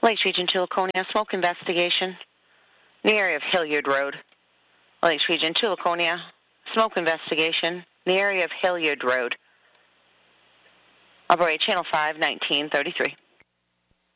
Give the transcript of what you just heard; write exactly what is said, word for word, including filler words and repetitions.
Lakes Region two, Laconia, smoke investigation in the area of Hilliard Road. Lakes Region two, Laconia, smoke investigation in the area of Hilliard Road. Operate Channel five, nineteen thirty-three.